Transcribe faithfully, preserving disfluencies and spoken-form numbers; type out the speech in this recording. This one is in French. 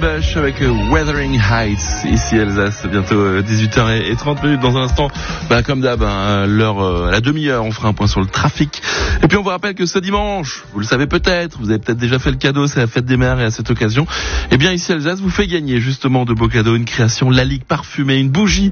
Bush avec Wuthering Heights, ici Alsace, bientôt dix-huit heures trente minutes. Dans un instant, bah, comme d'hab, hein, l'heure, euh, la demi-heure, on fera un point sur le trafic. Et puis on vous rappelle que ce dimanche, vous le savez peut-être, vous avez peut-être déjà fait le cadeau, c'est la fête des mères, et à cette occasion, eh bien ici Alsace vous fait gagner justement de beaux cadeaux, une création La Ligue parfumée, une bougie